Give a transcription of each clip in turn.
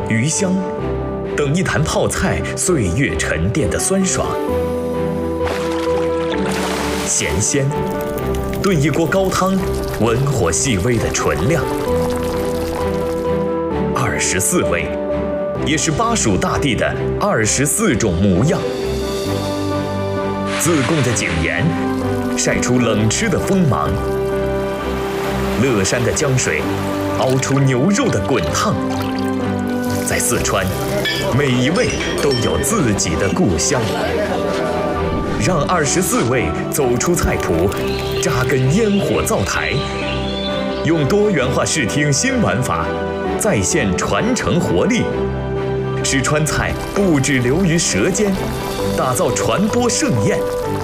鱼香，等一坛泡菜岁月沉淀的酸爽；咸鲜，炖一锅高汤文火细微的纯亮；24味，也是巴蜀大地的24种模样。自贡的井盐，晒出冷吃的锋芒；乐山的江水，熬出牛肉的滚烫。在四川，每一味都有自己的故乡。让24味走出菜谱，扎根烟火灶台，用多元化视听新玩法，再现传承活力，使川菜不止流于舌尖，打造传播盛宴。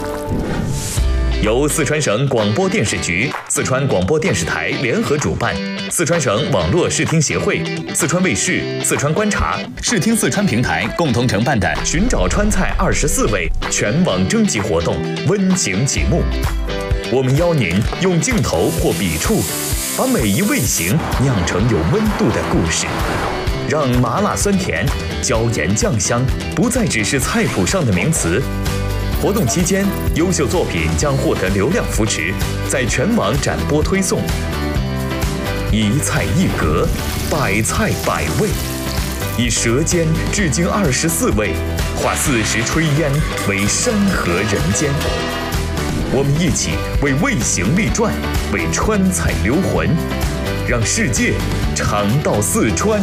由四川省广播电视局、四川广播电视台联合主办，四川省网络视听协会、四川卫视、四川观察、视听四川平台共同承办的“寻找川菜24味”全网征集活动温情启幕。我们邀您用镜头或笔触，把每一味型酿成有温度的故事，让麻辣酸甜、椒盐酱香不再只是菜谱上的名词。活动期间，优秀作品将获得流量扶持，在全网展播推送。一菜一格，百菜百味，以舌尖致敬24味，化40炊烟为山河人间。我们一起为味型立传，为川菜留魂，让世界尝到四川。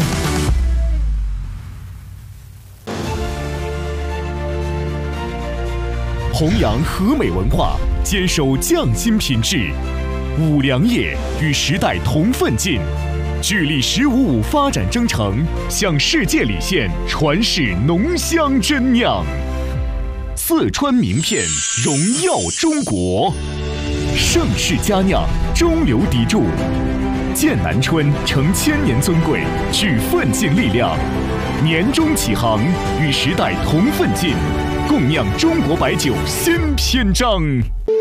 弘扬和美文化，坚守匠心品质。五粮液与时代同奋进，聚力“15+5”发展征程，向世界礼献传世浓香真酿。四川名片荣耀中国，盛世佳酿中流砥柱，剑南春承千年尊贵，具奋进力量。年终启航，与时代同奋进，共酿中国白酒新篇章。